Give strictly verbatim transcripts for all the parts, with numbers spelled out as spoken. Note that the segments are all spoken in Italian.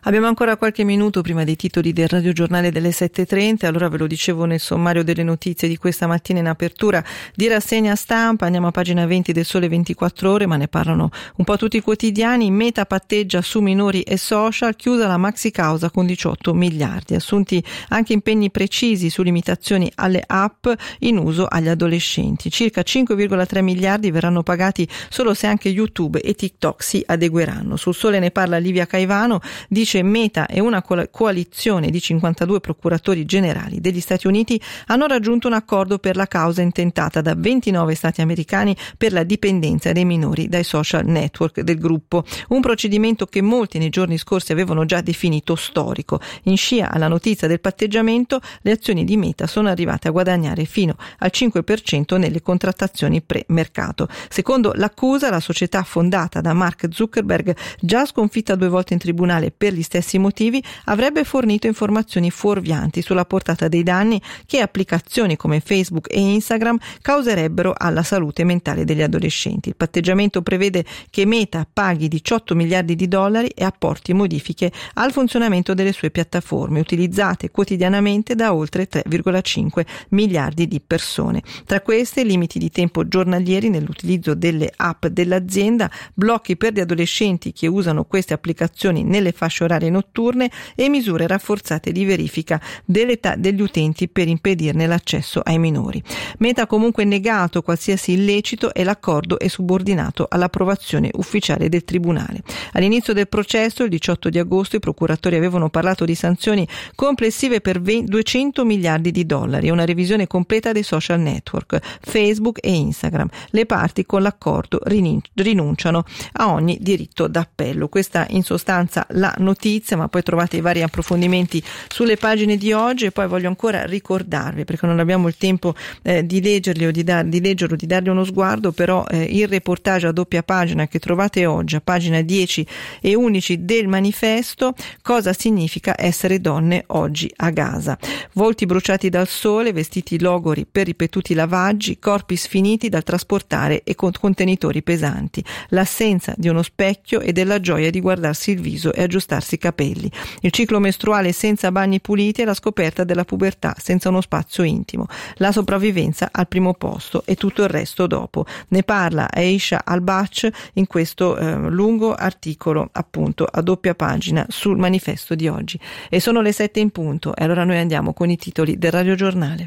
Abbiamo ancora qualche minuto prima dei titoli del radiogiornale delle sette e trenta, allora ve lo dicevo nel sommario delle notizie di questa mattina in apertura di rassegna stampa. Andiamo a pagina venti del Sole ventiquattro Ore, ma ne parlano un po' tutti i quotidiani. Meta patteggia su minori e social, chiusa la maxi causa con diciotto miliardi. Assunti anche impegni precisi su limitazioni alle app in uso agli adolescenti. Circa cinque virgola tre miliardi verranno pagati solo se anche YouTube e TikTok si adegueranno. Sul Sole ne parla Livia Caivano, dice Meta e una coalizione di cinquantadue procuratori generali degli Stati Uniti hanno raggiunto un accordo per la causa intentata da ventinove stati americani per la dipendenza dei minori dai social network del gruppo, un procedimento che molti nei giorni scorsi avevano già definito storico. In scia alla notizia del patteggiamento, le azioni di Meta sono arrivate a guadagnare fino al cinque per cento nelle contrattazioni pre-mercato. Secondo l'accusa, la società fondata da Mark Zuckerberg, già sconfitta due volte in tribunale per gli stessi motivi, avrebbe fornito informazioni fuorvianti sulla portata dei danni che applicazioni come Facebook e Instagram causerebbero alla salute mentale degli adolescenti. Il patteggiamento prevede che Meta paghi diciotto miliardi di dollari e apporti modifiche al funzionamento delle sue piattaforme, utilizzate quotidianamente da oltre tre virgola cinque miliardi di persone. Tra queste, limiti di tempo giornalieri nell'utilizzo delle app dell'azienda, blocchi per gli adolescenti che usano queste applicazioni nelle fasce orarie notturne e misure rafforzate di verifica dell'età degli utenti per impedirne l'accesso ai minori. Meta ha comunque negato qualsiasi illecito e l'accordo è subordinato all'approvazione ufficiale del tribunale. All'inizio del processo, il diciotto di agosto, i procuratori avevano parlato di sanzioni complessive per duecento miliardi di dollari e una revisione completa dei social network, Facebook e Instagram. Le parti con l'accordo rinunciano a ogni diritto d'appello. Questa in sostanza la notizia, ma poi trovate i vari approfondimenti sulle pagine di oggi. E poi voglio ancora ricordarvi, perché non abbiamo il tempo eh, di leggerli o di, dar, di leggerlo, di dargli uno sguardo, però eh, il reportage a doppia pagina che trovate oggi a pagina dieci e undici del manifesto, cosa significa essere donne oggi a Gaza. Volti bruciati dal sole, vestiti logori per ripetuti lavaggi, corpi sfiniti dal trasportare e con contenitori pesanti, l'assenza di uno specchio e della gioia di guardarsi il viso e aggiustarsi i capelli, il ciclo mestruale senza bagni puliti e la scoperta della pubertà senza uno spazio intimo, la sopravvivenza al primo posto e tutto il resto dopo. Ne parla Aisha Al-Bach in questo eh, lungo articolo appunto a doppia pagina sul manifesto di oggi. E sono le sette in punto e allora noi andiamo con i titoli del radiogiornale.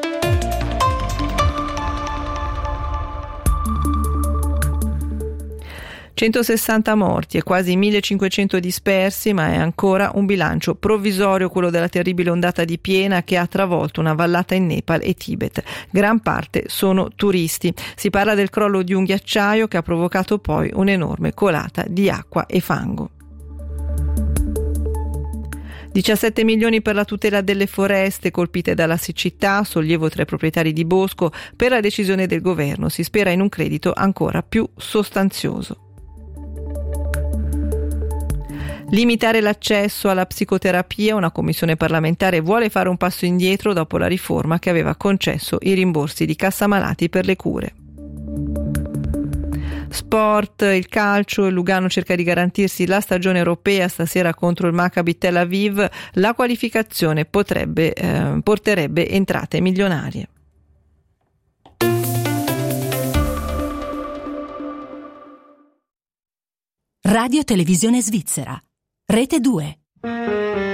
centosessanta morti e quasi millecinquecento dispersi, ma è ancora un bilancio provvisorio quello della terribile ondata di piena che ha travolto una vallata in Nepal e Tibet. Gran parte sono turisti. Si parla del crollo di un ghiacciaio che ha provocato poi un'enorme colata di acqua e fango. diciassette milioni per la tutela delle foreste colpite dalla siccità, sollievo tra i proprietari di bosco per la decisione del governo. Si spera in un credito ancora più sostanzioso. Limitare l'accesso alla psicoterapia, una commissione parlamentare vuole fare un passo indietro dopo la riforma che aveva concesso i rimborsi di cassa malati per le cure. Sport, il calcio, il Lugano cerca di garantirsi la stagione europea stasera contro il Maccabi Tel Aviv, la qualificazione potrebbe, eh, porterebbe entrate milionarie. Radio Televisione Svizzera, Rete due.